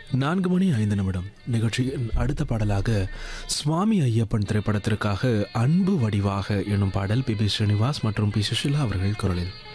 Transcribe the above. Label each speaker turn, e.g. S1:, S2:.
S1: 4 மணி 5 நிமிடம் நிகழ்ச்சியின் அடுத்த பாடலாக சுவாமி ஐயப்பன் திரைப்படத்திற்காக அன்பு வடிவாக என்னும் பாடல் பி ஸ்ரீனிவாஸ் மற்றும் பி சுஷிலா அவர்கள் குரலில்.